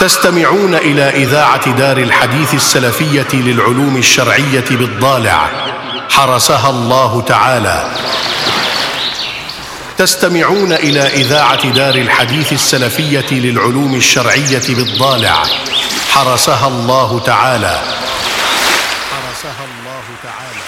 تستمعون إلى إذاعة دار الحديث السلفية للعلوم الشرعية بالضالع حرسها الله تعالى. تستمعون إلى إذاعة دار الحديث السلفية للعلوم الشرعية بالضالع حرسها الله تعالى. حرسها الله تعالى.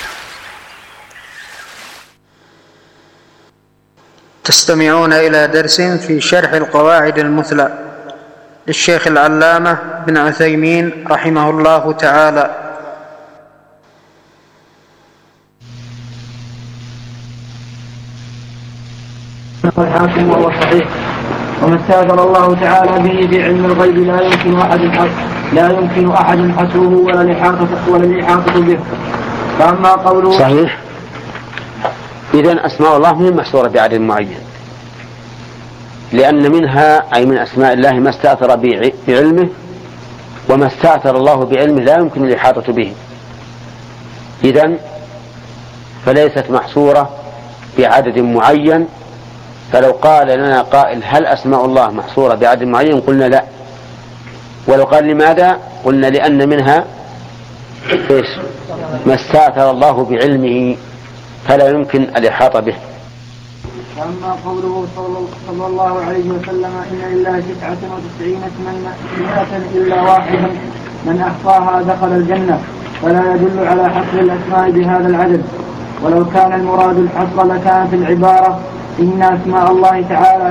تستمعون إلى درس في شرح القواعد المثلى للشيخ العلامة بن عثيمين رحمه الله تعالى. الحاكم وهو صحيح، وما استأثر الله تعالى به في علم الغيب لا يمكن أحد حصره ولا الإحاطة به. فأما قوله صحيح، إذن أسماء الله من محصورة بعدد معين، لأن منها أي من أسماء الله ما استأثر بعلمه، وما استأثر الله بعلمه لا يمكن الإحاطة به. إذن فليست محصورة بعدد معين. فلو قال لنا قائل هل أسماء الله محصورة بعدد معين قلنا لا، ولو قال لماذا قلنا لأن منها ما استأثر الله بعلمه فلا يمكن الإحاطة به. وأما قوله صلى الله عليه وسلم إن لله 99 اسما 100 إلا واحدا من أحصاها دخل الجنة، فلا يدل على حصر الأسماء بهذا العدد. ولو كان المراد الحصر لكانت العبارة إن أسماء الله تعالى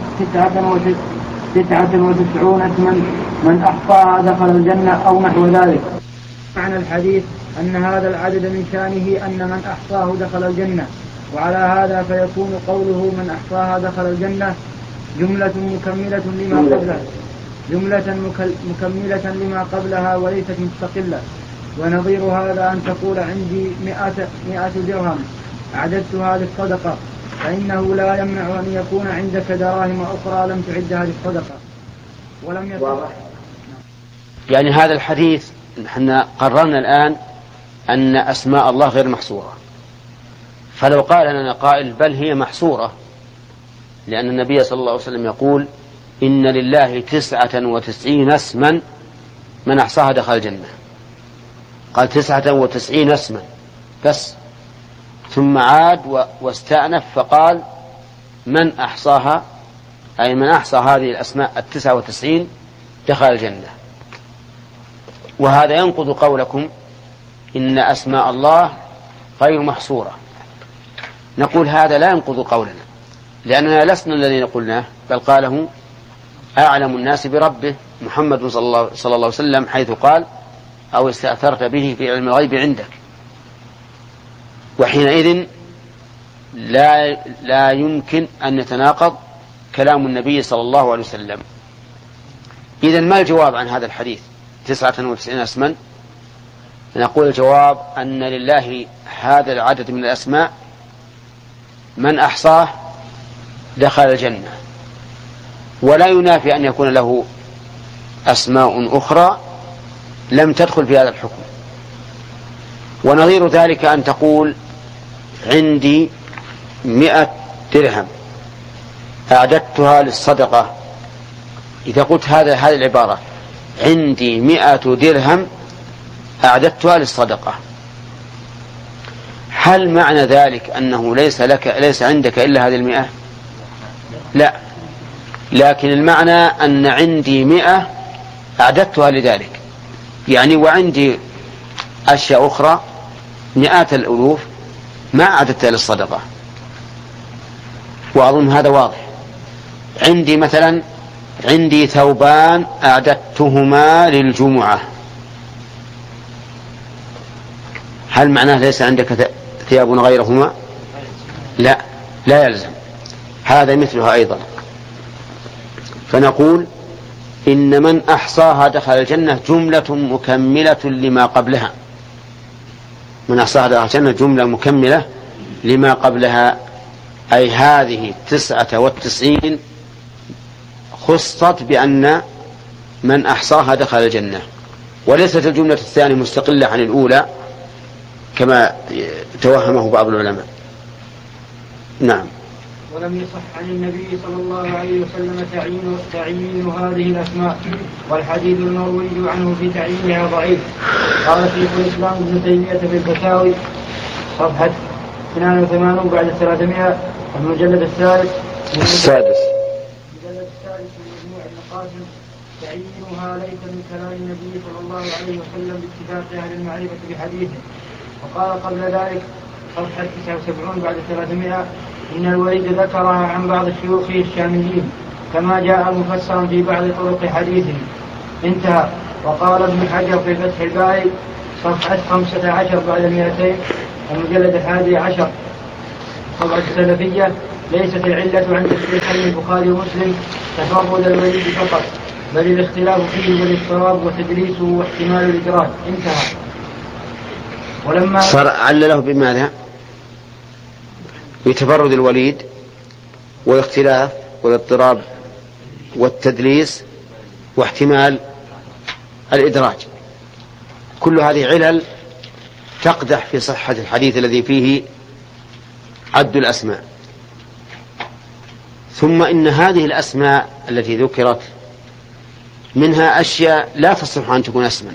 99 اسما من أحصاها دخل الجنة أو نحو ذلك. معنى الحديث أن هذا العدد من شأنه أن من أحصاه دخل الجنة، وعلى هذا فيكون قوله من أحصاها دخل الجنة جملة مكملة لما قبلها وليست مستقلة. ونظير هذا أن تقول عندي 100 درهم أعددتها للصدقة، فإنه لا يمنع أن يكون عندك دراهم أخرى لم تعدها للصدقة ولم يصح. يعني هذا الحديث نحن قررنا الآن أن أسماء الله غير محصورة. فلو قال لنا قائل بل هي محصورة، لأن النبي صلى الله عليه وسلم يقول إن لله 99 اسما من أحصاها دخل الجنة، قال 99 اسما بس، ثم عاد واستأنف فقال من أحصاها أي من أحصى هذه الأسماء 99 دخل الجنة. وهذا ينقض قولكم إن أسماء الله غير محصورة. نقول هذا لا ينقض قولنا، لأننا لسنا الذين قلناه، بل قاله أعلم الناس بربه محمد صلى الله عليه وسلم، حيث قال أو استأثرت به في علم الغيب عندك. وحينئذ لا يمكن أن يتناقض كلام النبي صلى الله عليه وسلم. إذن ما الجواب عن هذا الحديث 99 اسما؟ نقول الجواب أن لله هذا العدد من الأسماء من أحصاه دخل الجنة، ولا ينافي أن يكون له أسماء أخرى لم تدخل في هذا الحكم. ونظير ذلك أن تقول عندي 100 درهم أعددتها للصدقة. إذا قلت هذه العبارة عندي 100 درهم أعددتها للصدقة، هل معنى ذلك أنه ليس عندك إلا هذه 100؟ لا، لكن المعنى أن عندي 100 أعددتها لذلك، يعني وعندي أشياء أخرى مئات الألوف ما أعددتها للصدقة. وأظن هذا واضح. عندي مثلا ثوبان أعددتهما للجمعة، هل معناه ليس عندك ثياب غيرهما؟ لا يلزم. هذا مثلها أيضا. فنقول إن من أحصاها دخل الجنة جملة مكملة لما قبلها. من أحصاها دخل الجنة جملة مكملة لما قبلها، أي هذه 99 خصت بأن من أحصاها دخل الجنة، وليست الجملة الثانية مستقلة عن الأولى كما توهمه بعض العلماء. نعم. ولم يصح عن النبي صلى الله عليه وسلم تعيين هذه الأسماء، والحديث المروي عنه في تعيينها ضعيف. قال شيخ الإسلام ابن تيمية في الفتاوي صفحة 82 بعد 300 المجلد السادس في مجموع المقاسم: تعيينها ليس من كلام النبي صلى الله عليه وسلم باتفاق أهل المعرفة بحديثه. وقال قبل ذلك صفحة 79 بعد 300: إن الوليد ذكرها عن بعض شيوخه الشاميين كما جاء مفسرا في بعض طرق حديثه. انتهى. وقال ابن حجر في فتح الباري صفحة 15 بعد 200 المجلد 11 طبعة السلفية: ليست العلة عند الشيخين البخاري ومسلم تفرد الوليد فقط، بل الاختلاف فيه والاضطراب وتدليسه واحتمال الإدراج. انتهى. ولما صار علله بماذا؟ بتفرد الوليد والاختلاف والاضطراب والتدليس واحتمال الإدراج. كل هذه علل تقدح في صحة الحديث الذي فيه عد الأسماء. ثم إن هذه الأسماء التي ذكرت منها أشياء لا تصلح أن تكون اسما،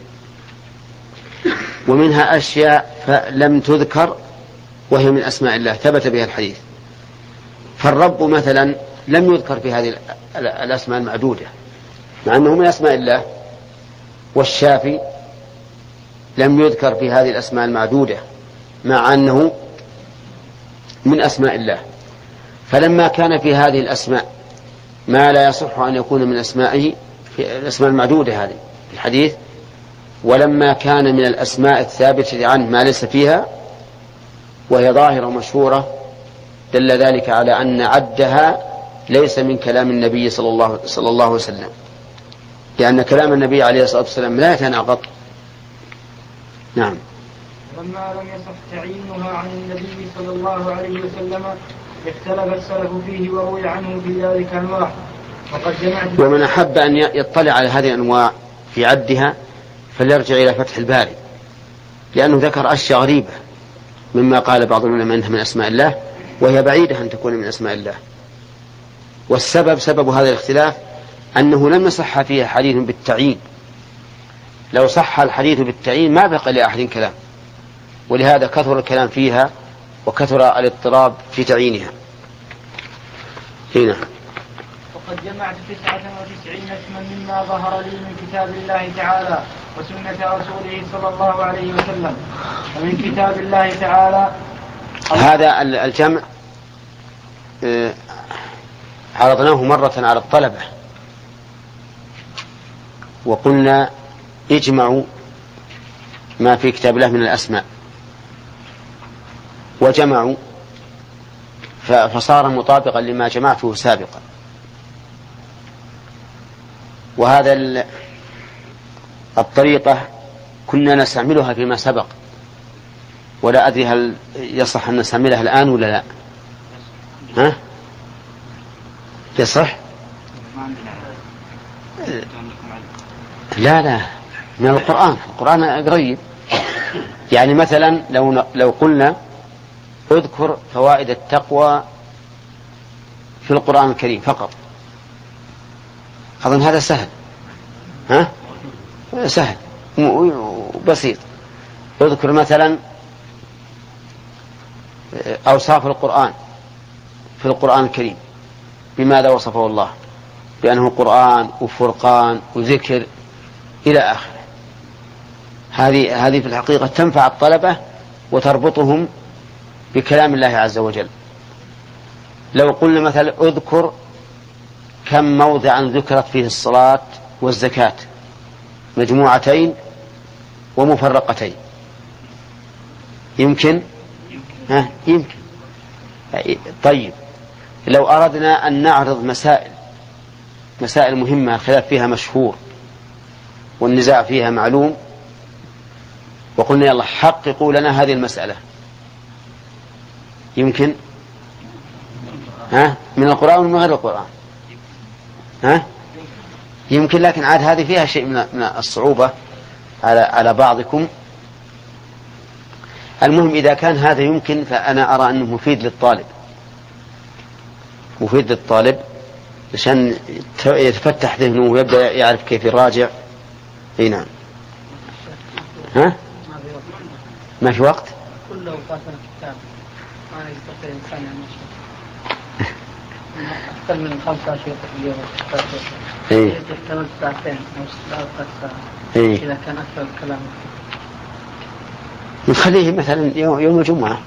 ومنها أشياء لم تذكر وهي من أسماء الله ثبت بها الحديث. فالرب مثلا لم يذكر في هذه الأسماء المعدودة مع أنه من أسماء الله، والشافي لم يذكر في هذه الأسماء المعدودة مع أنه من أسماء الله. فلما كان في هذه الأسماء ما لا يصح أن يكون من أسمائه في الأسماء المعدودة هذه في الحديث، ولما كان من الأسماء الثابتة عنه ما ليس فيها وهي ظاهرة ومشهورة، دل ذلك على أن عدها ليس من كلام النبي صلى الله عليه وسلم، لأن كلام النبي عليه الصلاة والسلام لا يتناقض. نعم. لما لم يصح تعيينها عن النبي صلى الله عليه وسلم اختلف السلف فيه وروي عنه في ذلك أنواع. ومن أحب أن يطلع على هذه الأنواع في عدها فليرجع إلى فتح الباري، لأنه ذكر أشياء غريبة مما قال بعض العلماء أنها من أسماء الله وهي بعيدة أن تكون من أسماء الله. والسبب سبب هذا الاختلاف أنه لم يصح فيها حديث بالتعيين. لو صح الحديث بالتعيين ما بقى لأحد كلام، ولهذا كثر الكلام فيها وكثر الاضطراب في تعيينها. هنا وقد جمعت 99 اسما مما ظهر لي من كتاب الله تعالى وسنة رسوله صلى الله عليه وسلم. ومن كتاب الله تعالى هذا الجمع عرضناه مرة على الطلبة وقلنا اجمعوا ما في كتاب الله من الأسماء، وجمعوا فصار مطابقا لما جمعته سابقا. وهذا الطريقة كنا نستعملها فيما سبق، ولا أدري هل يصح أن نستعملها الآن ولا لا. ها؟ يصح؟ لا من القرآن قريب. يعني مثلا لو قلنا اذكر فوائد التقوى في القرآن الكريم فقط، أظن هذا سهل. ها؟ سهل وبسيط. اذكر مثلا أوصاف القرآن في القرآن الكريم، بماذا وصفه الله، بأنه قرآن وفرقان وذكر إلى آخره. هذه في الحقيقة تنفع الطلبة وتربطهم بكلام الله عز وجل. لو قلنا مثلا اذكر كم موضعا ذكرت فيه الصلاة والزكاة مجموعتين ومفرقتين، يمكن؟ يمكن. طيب لو أردنا أن نعرض مسائل مهمة الخلاف فيها مشهور والنزاع فيها معلوم، وقلنا يلا حققوا لنا هذه المسألة، يمكن؟ من القرآن ومن غير القرآن؟ يمكن. لكن عاد هذه فيها شيء من الصعوبة على بعضكم. المهم إذا كان هذا يمكن فأنا أرى أنه مفيد للطالب، مفيد للطالب عشان يتفتح ذهنه ويبدأ يعرف كيف يراجع. اي نعم. ها؟ ما في وقت؟ كله فاتنا الكتاب ما يستطيع الإنسان يعني أكثر من 15 في اليوم. إيه. يحتمل ساعتين أو 6 ساعات. إيه. إذا كان أكثر الكلام. نخليه مثلا يوم الجمعة.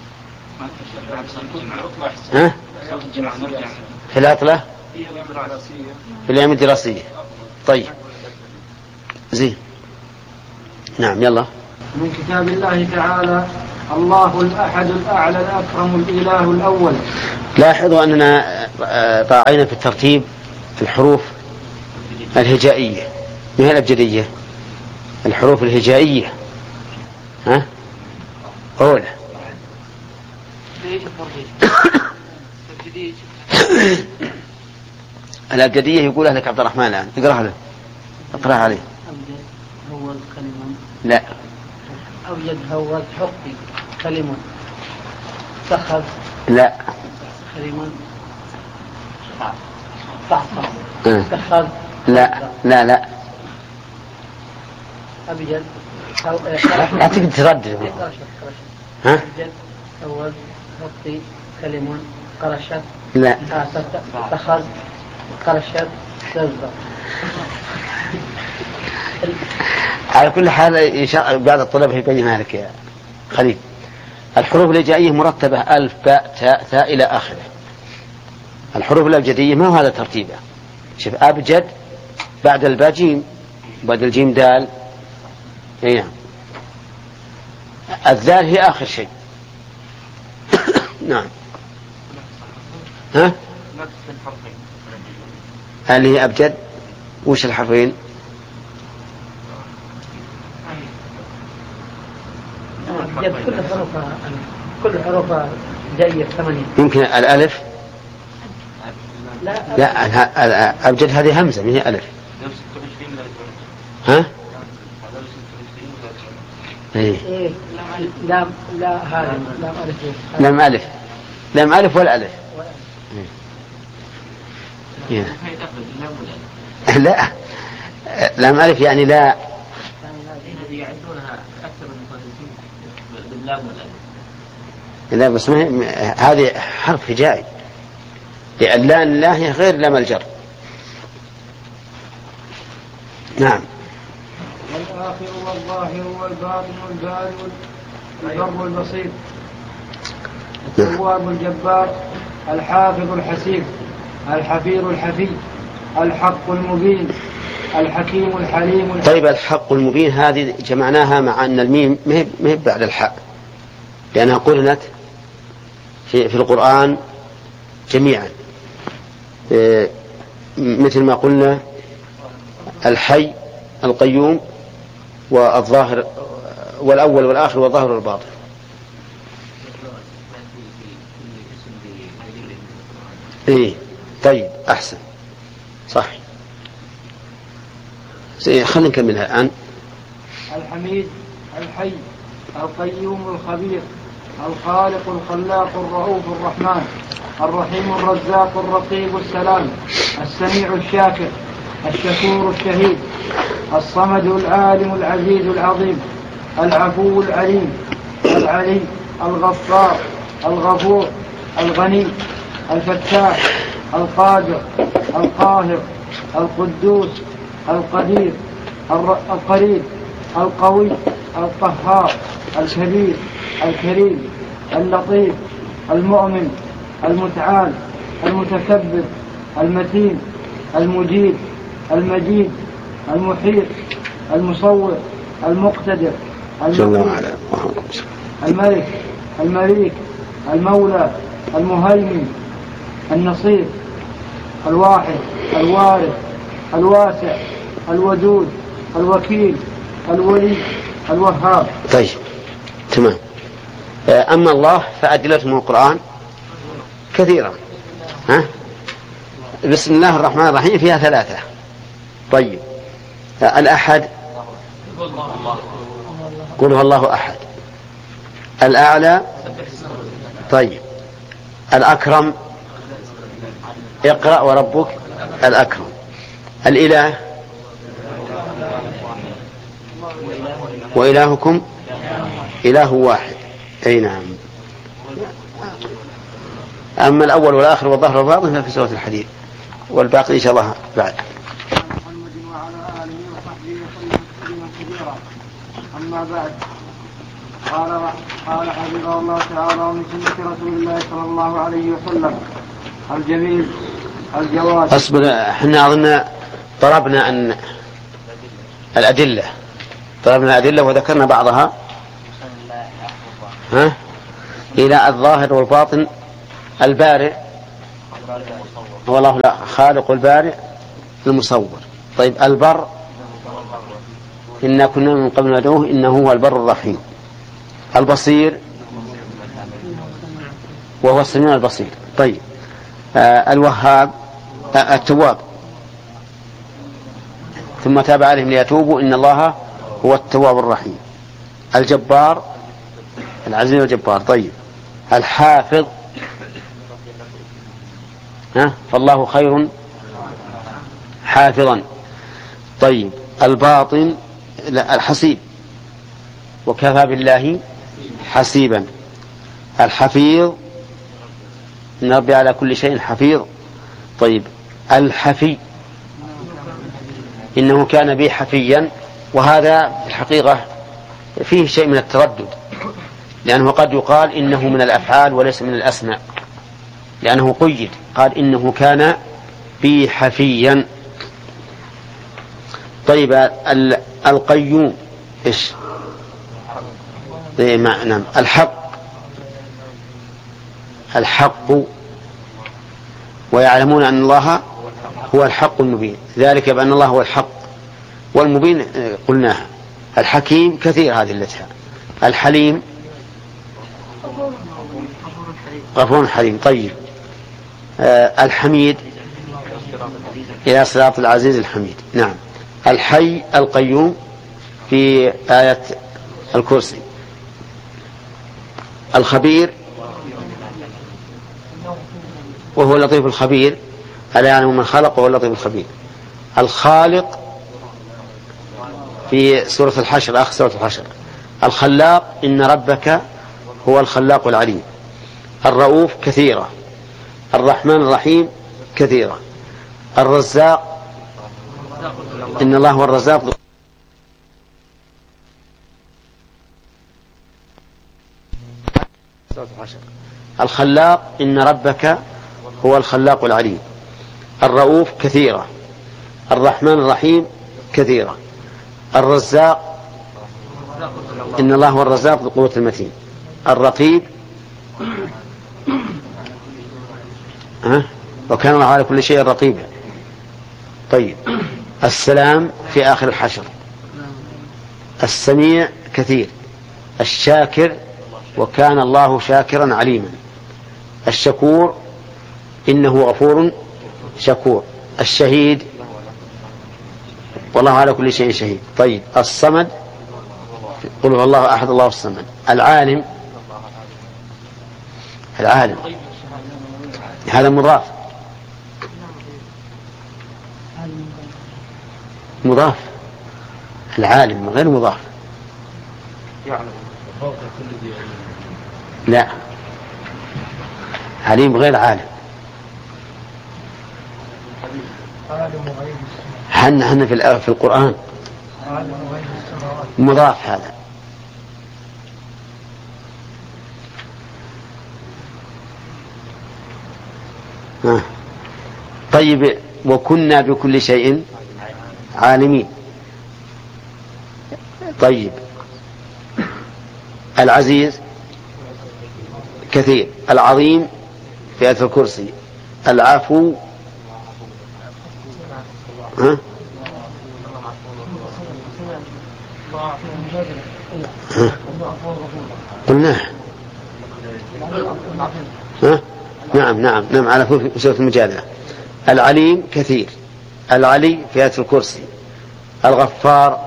ها؟ في العطلة؟ في الأيام الدراسية. طيب. زين. نعم يلا. من كتاب الله تعالى: الله الأحد الأعلى الأكرم الإله الأول. لاحظوا أننا راعينا في الترتيب الحروف الهجائية، ما هي الأبجدية؟ الحروف الهجائية. ها؟ أولى. الأبجدية يقولها لك عبد الرحمن الآن، اقرأها له، اقرأها عليه. أبجد هو الكلمة. لا. أبجد هو حقي كلمة. سخر. لا. كلمة. صحصح. سخر. لا لا لا. أبجد. لا تقدر تردد. ها؟ أبجد هو حقي كلمة. قرشت. لا. سخر. قرشت. زلزل. على كل حال بعض الطلبة يبينها لك يا خليل. الحروف الهجائية مرتبة ألف باء تاء ثاء إلى آخره. الحروف الأبجدية ما هو هذا ترتيبه. شوف أبجد بعد الباء جيم، بعد الجيم دال. إيه. الذال هي آخر شيء. نعم. ها؟ هل هي أبجد؟ وش الحرفين؟ كل حروفها جاية 8. يمكن الألف. لا أبجد هذه همزة من هي ألف. ها؟ إيه. لا هذا لام ألف. لام ألف. لام ألف والألف. لا لام ألف يعني لا. لا بس هذه حرف هجائي، لأن لا هي غير لام الجر. نعم. والآخر والظاهر والباطن والبارئ والبر والبصير، التواب الجبار، الحافظ الحسيب، الحفيظ الحفي، الحق المبين، الحكيم الحليم. طيب الحق المبين هذه جمعناها مع أن الميم ما هي بعد الحق، لأنها قرنت في القرآن جميعا، مثل ما قلنا الحي القيوم والظاهر والأول والآخر والظاهر والباطن. إيه طيب أحسن صح. خلينا نكملها الآن. الحميد الحي القيوم الخبير الخالق الخلاق الرؤوف الرحمن الرحيم الرزاق الرقيب السلام السميع الشاكر الشكور الشهيد الصمد العالم العزيز العظيم العفو العليم العلي الغفار الغفور الغني الفتاح القادر القاهر القدوس القدير القريب القوي القهار الكبير الكريم اللطيف المؤمن المتعال المتكبر المتين المجيد المجيد المحيط المصور المقتدر الملك المليك المولى المهيمن النصير الواحد الوارث الواسع الودود الوكيل الولي الوهاب. طيب تمام. أما الله فأدلته من القرآن كثيرا. ها؟ بسم الله الرحمن الرحيم فيها 3. طيب الأحد قل هو الله أحد. الأعلى طيب. الأكرم اقرأ وربك الأكرم. الإله وإلهكم إله واحد. أي نعم. أما الأول والآخر والظهر والباطن ففي سورة الحديد، والباقي إن شاء الله بعد. محمد وعلى آله وصحبه وسلم تسليما كثيرا. أما بعد، قال حفظه الله تعالى من سنة رسول الله صلى الله عليه وسلم الجميل الجواز. أصبر، احنا أظن ضربنا أن الأدلة وذكرنا بعضها إلى الظاهر والباطن. البارئ هو الله، لا خالق البارئ المصور. طيب البر إنا كنا من قبل ندعوه إنه هو البر الرحيم. البصير وهو السميع البصير. طيب الوهاب التواب، ثم تاب عليهم ليتوبوا إن الله هو التواب الرحيم. الجبار العزيز الجبار. طيب الحافظ فالله خير حافظا. طيب الباطن الحسيب، وكفى بالله حسيبا. الحفيظ إن ربي على كل شيء حفيظ. طيب الحفي إنه كان بي حفيا، وهذا في الحقيقة فيه شيء من التردد، لأنه قد يقال إنه من الأفعال وليس من الأسماء، لأنه قيد قال إنه كان بي حفيا. طيب القيوم إيش؟ نعم الحق ويعلمون أن الله هو الحق المبين، ذلك بأن الله هو الحق والمبين قلناها. الحكيم كثير هذه اللتها. الحليم غفور حليم. طيب الحميد إلى صراط العزيز الحميد. نعم. الحي القيوم في آية الكرسي. الخبير وهو اللطيف الخبير، ألا يعلم من خلق وهو اللطيف الخبير. الخالق في سورة الحشر، آخر سورة الحشر. الخلاق إن ربك هو الخلاق العليم. الرؤوف كثيرة. الرحمن الرحيم كثيرة. الرزاق إن الله هو الرزاق. الخلاق إن ربك هو الخلاق العليم. الرؤوف كثيرة. الرحمن الرحيم كثيرة. الرزاق إن الله هو الرزاق ذو القوة المتين. الرقيب وكان الله على كل شيء رقيبا. طيب السلام في آخر الحشر. السميع كثير. الشاكر وكان الله شاكرا عليما. الشكور إنه غفور شكور. الشهيد والله على كل شيء شهيد. طيب الصمد قل هو الله أحد الله الصمد. العالم هذا مضاف. العالم غير مضاف. لا، عليم غير عالم. حنا في القرآن مضاف هذا. طيب وكنا بكل شيء عالمين. طيب العزيز كثير. العظيم في آية الكرسي. العفو قلناه. نعم على في سورة المجادلة. العليم كثير. العلي في آية الكرسي. الغفار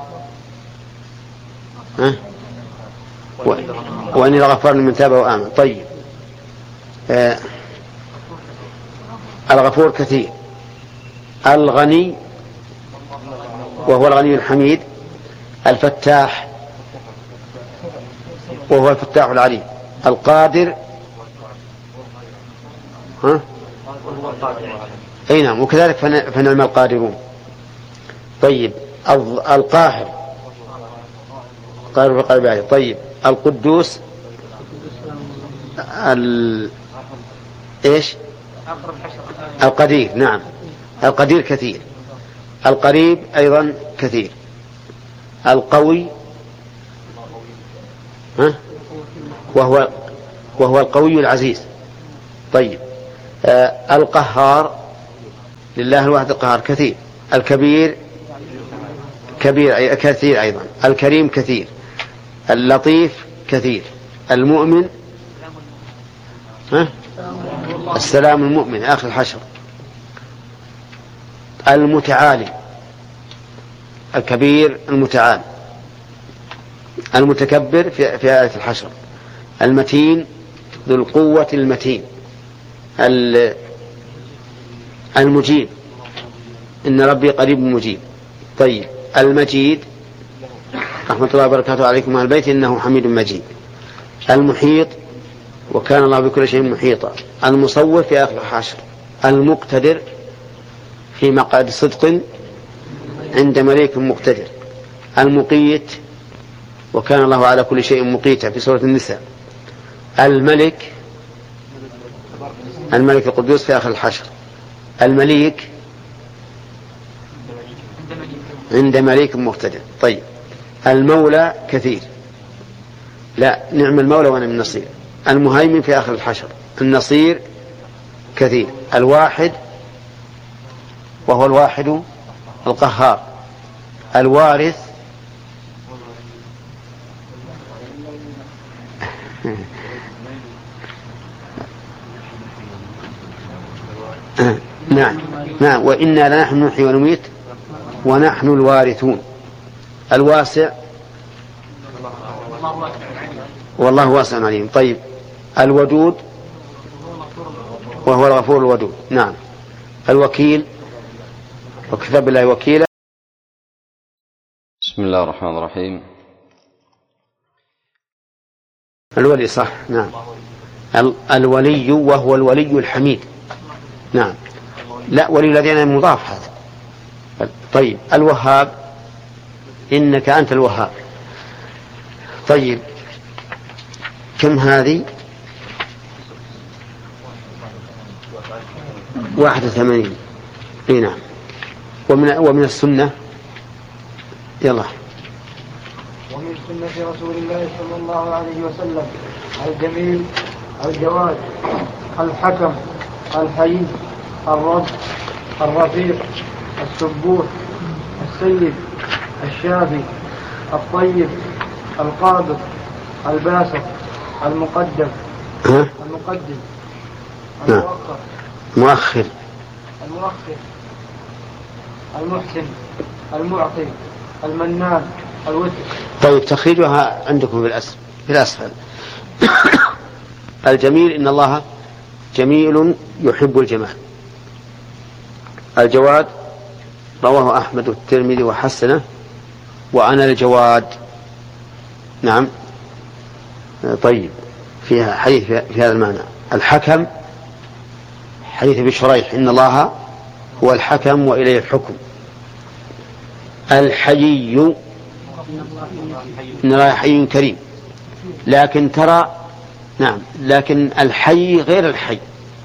وإني لغفار لمن تاب وآمن. طيب الغفور كثير. الغني وهو الغني الحميد. الفتاح وهو الفتاح العليم. القادر أي نعم، وكذلك فنعم القادرون. طيب القاهر طيب القدوس إيش؟ القدير. نعم القدير كثير. القريب أيضا كثير. القوي وهو القوي العزيز. طيب القهار لله الواحد القهار كثير. الكبير كثير أيضا. الكريم كثير. اللطيف كثير. المؤمن السلام المؤمن آخر الحشر. المتعالي الكبير المتعال. المتكبر في آية الحشر. المتين ذو القوة المتين. المجيب إن ربي قريب مجيب. طيب المجيد رحمة الله وبركاته عليكم أهل البيت إنه حميد مجيد. المحيط وكان الله بكل شيء محيطا. المصور في آخر الحشر. المقتدر في مقعد صدق عند مليك مقتدر. المقيت وكان الله على كل شيء مقيتا في سورة النساء. الملك القدوس في آخر الحشر. المليك عند مليك مقتدر. طيب المولى كثير. لا نعم المولى ونعم النصير. المهيمن في آخر الحشر. النصير كثير. الواحد وهو الواحد القهار. الوارث نعم وإنا لنحن نحيي ونميت ونحن الوارثون. الواسع والله واسع عليم. طيب الودود وهو الغفور الودود. نعم الوكيل وكفى بالله وكيلا. بسم الله الرحمن الرحيم. الولي صح. نعم الولي وهو الولي الحميد. نعم لا ولي الذين مضاف هذا. طيب الوهاب إنك أنت الوهاب. طيب كم هذه؟ 81. نعم ومن السنة يلا. ومن سنة رسول الله صلى الله عليه وسلم الجميل الجواد الحكم الحي الرب الرفيق السبوح السيد الشافي الطيب القابض الباسط المقدم المؤخر المحسن المعطي المنان الوتر. طيب تخريجها عندكم في الأسفل. الجميل إن الله جميل يحب الجمال. الجواد رواه أحمد والترمذي وحسنه وأنا الجواد. نعم طيب فيها حديث في هذا المعنى. الحكم حديث بشريح إن الله هو الحكم وإليه الحكم. الحيي إن الله حي كريم. لكن ترى نعم لكن الحي غير الحي.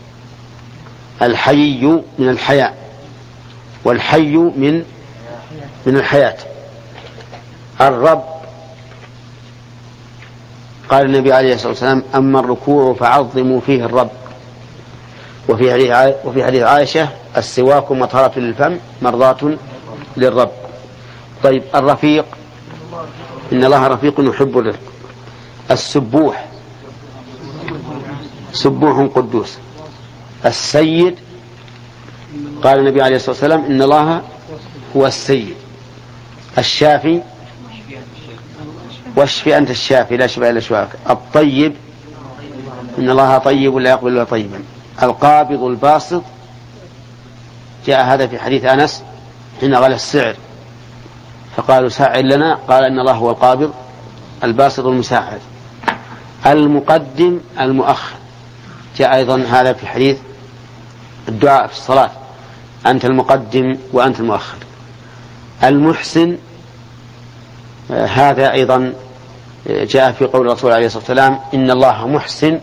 الحيي من الحياة والحي من الحياة. الرب قال النبي عليه الصلاة والسلام أما الركوع فعظموا فيه الرب. وفي حديث عائشة السواك مطهرة للفم مرضاة للرب. طيب الرفيق إن الله رفيق يحب الرفق. السبوح سبوح قدوس. السيد قال النبي عليه الصلاة والسلام إن الله هو السيد. الشافي واشفي أنت الشافي لا شفاء إلا شفاءك. الطيب إن الله طيب لا يقبل إلا طيبا. القابض الباسط جاء هذا في حديث أنس حين غلى السعر فقالوا ساعر لنا، قال إن الله هو القابض الباسط المساعد. المقدم المؤخر جاء أيضا هذا في حديث الدعاء في الصلاة، أنت المقدم وأنت المؤخر. المحسن هذا أيضا جاء في قول الرسول عليه الصلاة والسلام إن الله محسن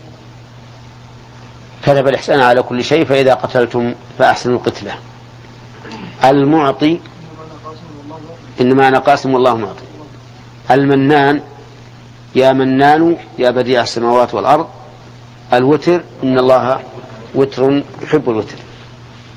كتب الإحسان على كل شيء فإذا قتلتم فأحسنوا القتلة. المعطي إنما أنا قاسم والله معطي. المنان يا منان يا بديع السماوات والأرض. الوتر إن الله وتر يحب الوتر.